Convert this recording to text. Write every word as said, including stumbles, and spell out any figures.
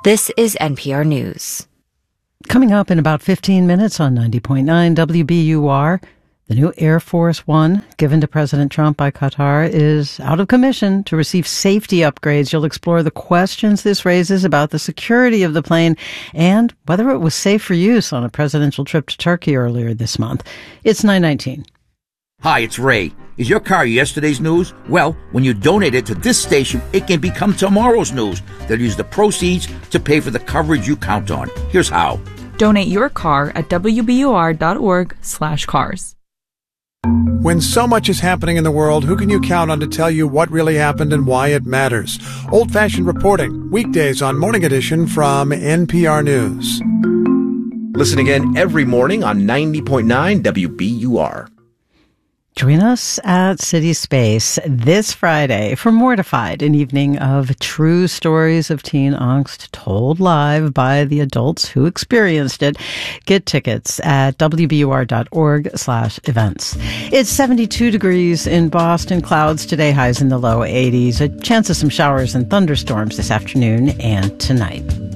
This is N P R News. Coming up in about fifteen minutes on ninety point nine W B U R, the new Air Force One given to President Trump by Qatar is out of commission to receive safety upgrades. You'll explore the questions this raises about the security of the plane and whether it was safe for use on a presidential trip to Turkey earlier this month. It's nine nineteen. Hi, it's Ray. Is your car yesterday's news? Well, when you donate it to this station, it can become tomorrow's news. They'll use the proceeds to pay for the coverage you count on. Here's how. Donate your car at W B U R dot org slash cars. When so much is happening in the world, who can you count on to tell you what really happened and why it matters? Old-fashioned reporting, weekdays on Morning Edition from N P R News. Listen again every morning on ninety point nine W B U R. Join us at City Space this Friday for Mortified, an evening of true stories of teen angst told live by the adults who experienced it. Get tickets at W B U R dot org slash events. It's seventy-two degrees in Boston. Clouds today, highs in the low eighties. A chance of some showers and thunderstorms this afternoon and tonight.